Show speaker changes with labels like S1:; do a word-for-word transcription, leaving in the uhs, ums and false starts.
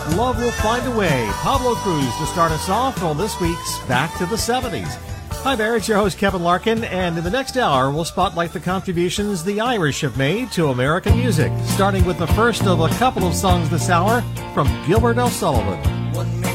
S1: Love Will Find a Way. Pablo Cruz to start us off on this week's Back to the seventies. Hi there, it's your host Kevin Larkin, and in the next hour we'll spotlight the contributions the Irish have made to American music, starting with the first of a couple of songs this hour from Gilbert O'Sullivan.